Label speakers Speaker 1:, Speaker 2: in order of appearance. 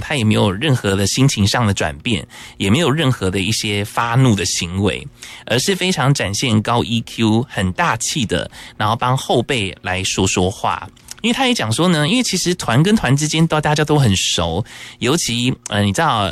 Speaker 1: 他也没有任何的心情上的转变，也没有任何的一些发怒的行为，而是非常展现高 EQ 很大气的，然后帮后辈来说说话。因为他也讲说呢，因为其实团跟团之间大家都很熟，尤其你知道